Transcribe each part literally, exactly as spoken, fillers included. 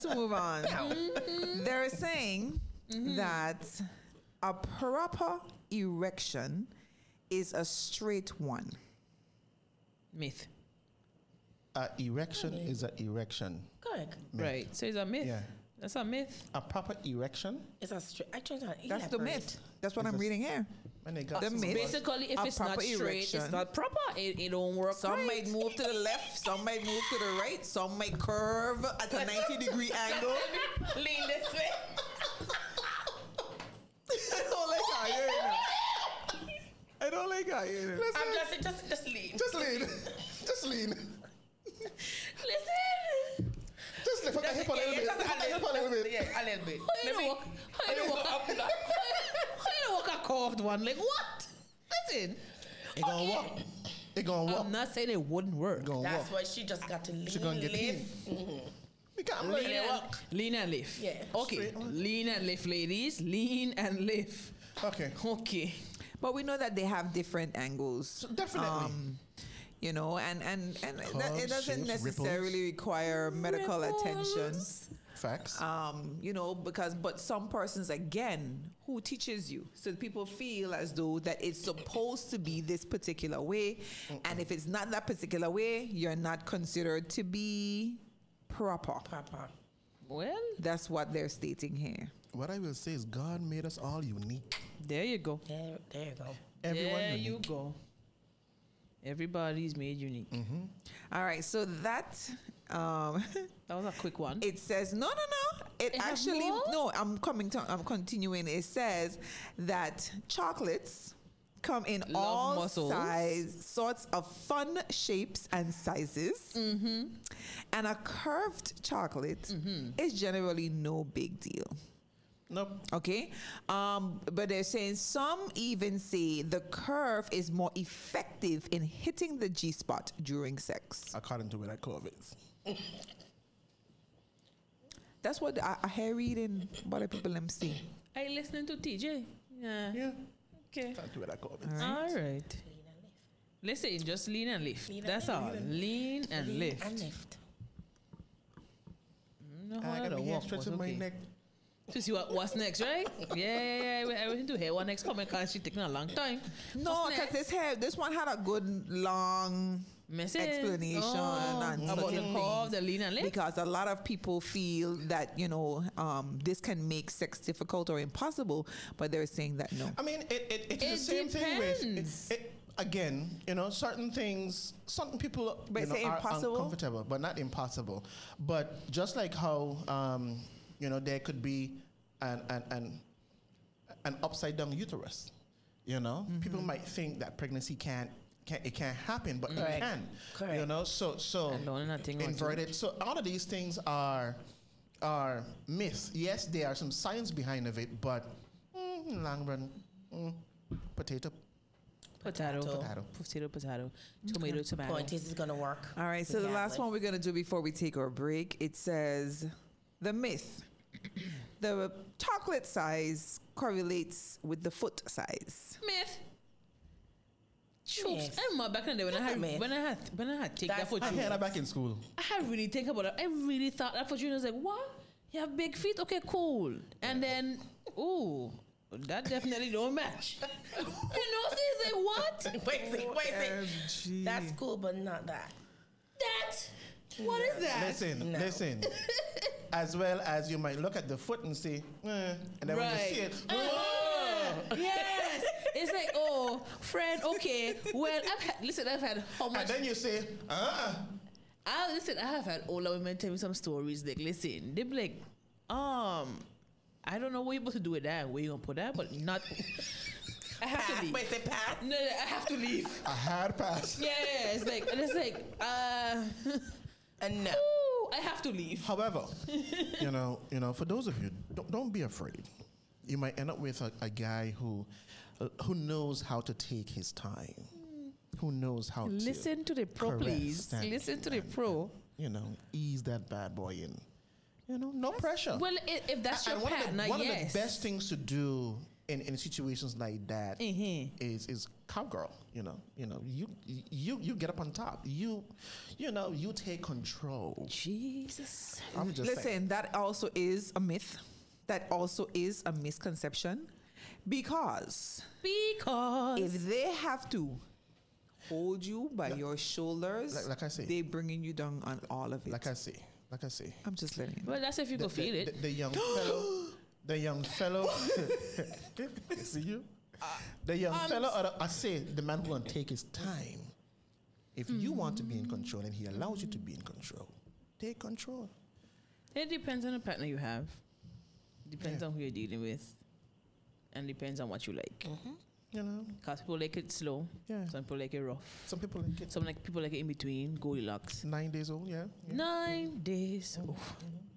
To move on. Mm-hmm. They're saying mm-hmm. that a proper erection is a straight one. Myth. Uh, erection okay. is an erection. Correct. Myth. Right. So it's a myth. Yeah. That's a myth. A proper erection? It's a straight. I try to That's the myth. That's what it's I'm reading here. The myth. Basically, if it's not straight, erection. It's not proper. It, it don't work. Some right. might move to the left. Some might move to the right. Some might curve at a ninety degree angle. Lean this way. I don't like how you're in I don't like how you're in I'm just, just, just lean. Just lean. Just lean. Listen. Just lift up the hip a little bit. Just lift the hip a little bit. Yeah, a little bit. How you walk? How you walk up? How you walk a curved one? Like what? Listen. It gonna walk. It gonna walk. I'm not saying it wouldn't work. That's walk. Why she just got to lean. She gonna get lift. Mm-hmm. We can't lean and walk. Lean and lift. Yeah. Okay. Lean and lift, ladies. Lean and lift. Okay. Okay. But we know that they have different angles. So definitely. Um, you know, and and and Curves, that, it doesn't shapes, necessarily ripples. require medical Ripples. attention. Facts. Um, you know, because but some persons again who teaches you, so people feel as though that it's supposed to be this particular way, Mm-mm. and if it's not that particular way, you're not considered to be proper. Proper. Well, that's what they're stating here. What I will say is God made us all unique. There you go. There, there you go. Everyone there unique. you go. Everybody's made unique. Mm-hmm. All right, so that um, that was a quick one. It says no, no, no. It, it actually no. I'm coming to. I'm continuing. It says that chocolates come in Love all muscles. size, sorts of fun shapes and sizes, mm-hmm. and a curved chocolate mm-hmm. is generally no big deal. Nope. Okay. Um, but they're saying some even say the curve is more effective in hitting the G spot during sex. According to what I call it. That's what I, I hear reading what people them see. Are you listening to T J? Yeah. Yeah. Okay. That's what I call it. All right. All right. Lean and lift. Listen, just lean and lift. Lean That's and all. lift. Lean and lean lift. and lift. No, I got my walk hand stretching was my okay. neck. To see what, what's next, right? Yeah, yeah, yeah. I went to hear what next comment because she's taking a long time. No, because this hair, this one had a good long Message. explanation oh, and about the certain curve, things. the lean and lift. Because a lot of people feel that, you know, um, this can make sex difficult or impossible, but they're saying that no. I mean, it, it, it's It the same depends. thing with it, it, again, you know, certain things, certain people But you know, say are impossible? uncomfortable, but not impossible. But just like how, um, you know, there could be an, an, an, an upside down uterus, you know, mm-hmm. people might think that pregnancy can't, can't it can't happen, but Correct. it can. Correct. You know, so so inverted. So all of these things are are myths. Yes, there are some science behind of it, but mm, in the long run, mm, potato. Potato. Potato. Potato, potato. Tomato, The tomato. point is, it's going to work. All right, so the last one we're going to do before we take our break, it says the myth. The chocolate size correlates with the foot size. Myth. Shoops. Myth. I remember back in the day when I That's a had myth. when I had when I had take That's that for I you. heard that back in school. I had really think about it. I really thought that for you. I was like, what? You have big feet? Okay, cool. And then, ooh, that definitely don't match. You know, so it's like, what? Wait a second, wait a O M second. G. That's cool, but not that. That? What is that? Listen, No. listen. As well as you might look at the foot and say, eh, and then when you Right. see it, Oh, yes. It's like, oh, friend, okay. Well, I've had, listen, I've had how much. and then you say, uh I listen. I have had older women tell me some stories. Like, listen, they be like, um, I don't know what you're supposed to do with that. Where you gonna put that? But not. I have to Pass. leave. Wait, say pass. No, no, I have to leave. a hard pass. Yeah, yeah, yeah. It's like, and it's like, uh, And no. ooh, I have to leave. However, you know, you know, for those of you, don't, don't be afraid. You might end up with a, a guy who, uh, who knows how to take his time, who knows how to Listen to the pro, caress please. and- Listen to the and, pro. You know, ease that bad boy in. You know, no pressure. Well, i- if that's And your one partner, of the, one yes. of the best things to do in, in situations like that Mhm. is is cowgirl. You know, you know, you you you get up on top. You, you know, you take control. Jesus. I'm just Listen, saying. that also is a myth. That also is a misconception, because Because if they have to hold you by your shoulders, Like- like I say. they bringing you down on all of it. Like I say, like I say. I'm just letting you know. well, that's if you the, go feel the, it. The, the young fellow, the young fellow. See you. The young Um, fellow. Or the, I say the man who gonna take his time. If you want to be in control and he allows you to be in control, take control. It depends on the partner you have. Depends Yeah. on who you're dealing with, and depends on what you like. You know. Because people like it slow. Yeah. Some people like it rough. Some people like it. Some like people like it in between. Goldilocks. Nine days old. Yeah. yeah. Nine days. Oof.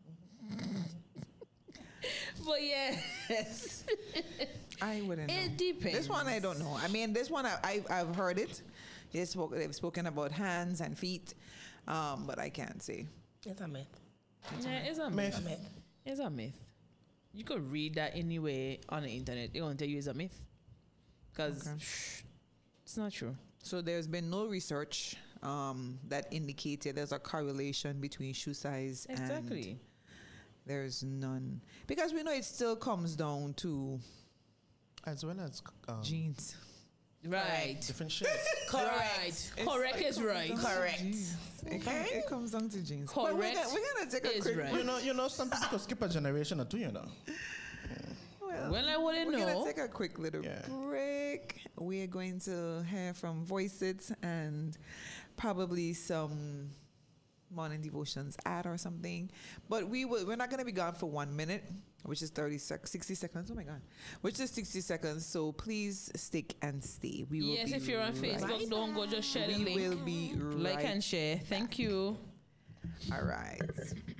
But yes, I wouldn't know. it depends. This one I don't know. I mean, this one I, I I've heard it. They spoke, they've spoken about hands and feet, um, but I can't say. It's a myth. Yeah, it's a Myth. myth. Myth. It's a myth. You could read that anyway on the internet. They're gonna tell you it's a myth. Because Okay. it's not true. So there's been no research um, that indicated there's a correlation between shoe size and Exactly. there's none, because we know it still comes down to As well as um, jeans. Right. different shades. Right. Correct is right. Correct. It, com- it comes down to jeans. But we're Correct gonna, we're gonna take a is quick right. you know, you know, some people could skip a generation or two. You know. Well, Well, I wouldn't we're know. gonna take a quick little Yeah. break. We're going to hear from Voice It and probably some morning devotions ad or something. But we will. We're not gonna be gone for one minute, which is thirty sec- sixty seconds. Oh my god, which is sixty seconds. So please stick and stay. We will. Yes, be if you're on right Facebook, don't go just share the We link. will be right. Like and share. Thank you. All right.